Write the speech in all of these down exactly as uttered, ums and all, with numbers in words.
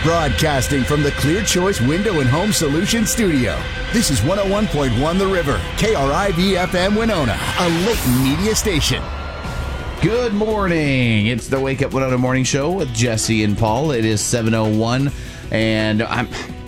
Broadcasting from the Clear Choice Window and Home Solution Studio. This is one oh one point one The River, K R I V F M Winona, a Layton media station. Good morning. It's the Wake Up Winona Morning Show with Jesse and Paul. It is seven oh one, and I'm.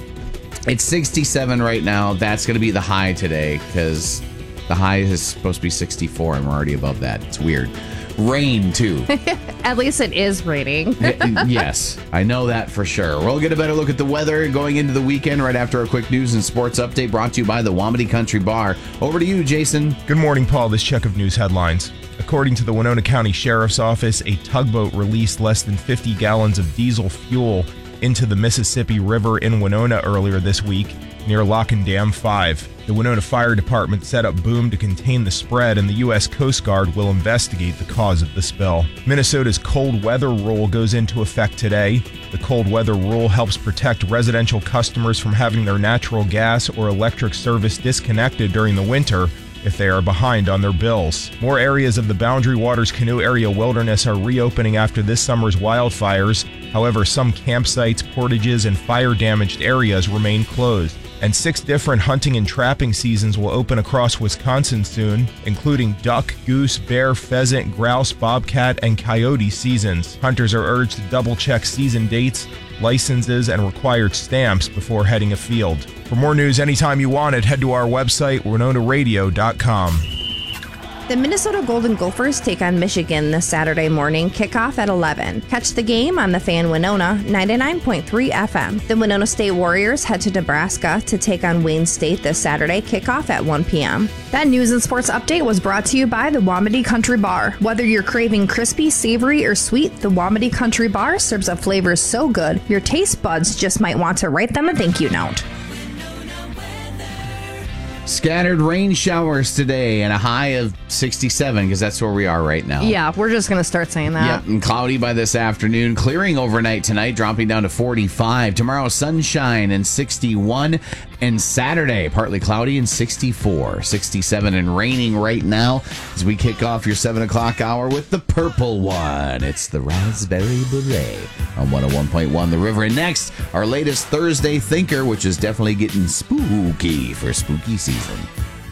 It's sixty-seven right now. That's going to be the high today because the high is supposed to be sixty-four, and we're already above that. It's weird. Rain, too. At least it is raining. Yes, I know that for sure. We'll get a better look at the weather going into the weekend right after a quick news and sports update brought to you by the Wamedy Country Bar. Over to you, Jason. Good morning, Paul. This check of news headlines. According to the Winona County Sheriff's Office, a tugboat released less than fifty gallons of diesel fuel into the Mississippi River in Winona earlier this week near Lock and Dam five. The Winona Fire Department set up boom to contain the spread, and the U S Coast Guard will investigate the cause of the spill. Minnesota's cold weather rule goes into effect today. The cold weather rule helps protect residential customers from having their natural gas or electric service disconnected during the winter if they are behind on their bills. More areas of the Boundary Waters Canoe Area Wilderness are reopening after this summer's wildfires. However, some campsites, portages, and fire-damaged areas remain closed. And six different hunting and trapping seasons will open across Wisconsin soon, including duck, goose, bear, pheasant, grouse, bobcat, and coyote seasons. Hunters are urged to double-check season dates, licenses, and required stamps before heading afield. For more news anytime you want it, head to our website, winona radio dot com. The Minnesota Golden Gophers take on Michigan this Saturday morning, kickoff at eleven. Catch the game on the Fan Winona, ninety-nine point three F M. The Winona State Warriors head to Nebraska to take on Wayne State this Saturday, kickoff at one p.m. That news and sports update was brought to you by the Wamedy Country Bar. Whether you're craving crispy, savory, or sweet, the Wamedy Country Bar serves up flavors so good, your taste buds just might want to write them a thank you note. Scattered rain showers today and a high of sixty-seven because that's where we are right now. Yeah, we're just going to start saying that. Yep, and cloudy by this afternoon. Clearing overnight tonight, dropping down to forty-five. Tomorrow, sunshine and sixty-one. And Saturday, partly cloudy and sixty-four. sixty-seven and raining right now as we kick off your seven o'clock hour with the purple one. It's the Raspberry Beret on one oh one point one The River. And next, our latest Thursday Thinker, which is definitely getting spooky for spooky season.